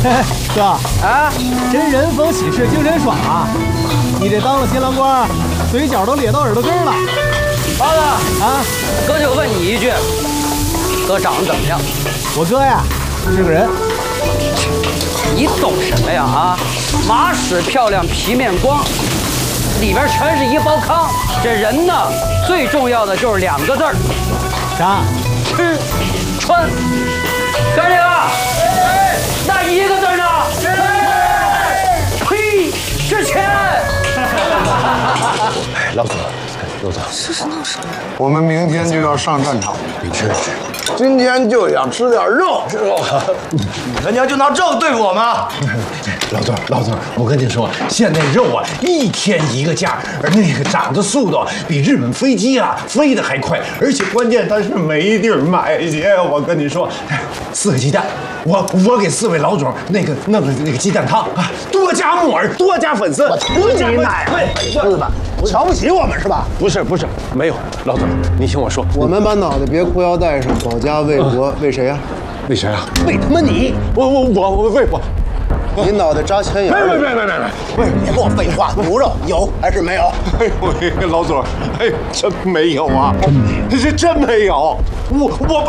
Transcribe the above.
哥啊，真人逢喜事精神爽啊！你这当了新郎官，嘴角都咧到耳朵根了。 包子啊， 哥就问你一句，哥长得怎么样？ 我哥呀，是个人。 你懂什么呀啊？马屎漂亮皮面光，里边全是一包糠。这人呢，最重要的就是2个字儿， 啥？ 吃穿。哥这个，那1个字呢？呸！值钱。 老总，老总， 这是闹什么？ 我们明天就要上战场， 你吃。 今天就想吃点肉，是吧？ 你他娘就拿肉对付我吗？老总，我跟你说，现在肉啊1天1个价，而那个涨的速度比日本飞机啊飞得还快，而且关键它是没地儿买去。我跟你说，4个鸡蛋，我给4位老总弄个那个鸡蛋汤啊，多加木耳，多加粉丝，多加奶。 是吧？瞧不起我们是吧？ 不是，没有，老总，你听我说， 我们把脑袋别裤腰带上，保家卫国，为谁呀？ 为谁啊？ 为他妈你！ 我为我。 你脑袋扎钱眼儿？ 别， 别跟我废话，牛肉有还是没有？ 哎呦，老总，哎，真没有啊，真没有，这真没有，我。